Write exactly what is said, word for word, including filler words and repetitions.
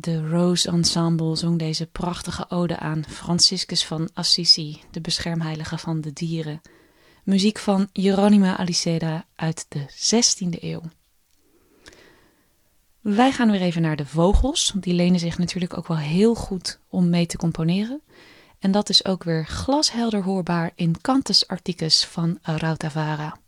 De Rose Ensemble zong deze prachtige ode aan Franciscus van Assisi, de beschermheilige van de dieren. Muziek van Hieronima Aliceda uit de zestiende eeuw. Wij gaan weer even naar de vogels, want die lenen zich natuurlijk ook wel heel goed om mee te componeren. En dat is ook weer glashelder hoorbaar in Cantus Arcticus van Rautavaara.